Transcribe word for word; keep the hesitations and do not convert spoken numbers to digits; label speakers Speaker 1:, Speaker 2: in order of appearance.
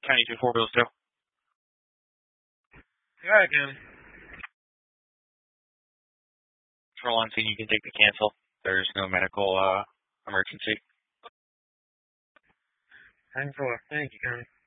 Speaker 1: County two four Bills two.
Speaker 2: Got it, County.
Speaker 1: Control on scene, you can take the cancel. There's no medical uh, emergency.
Speaker 2: ten four. Thank you, County.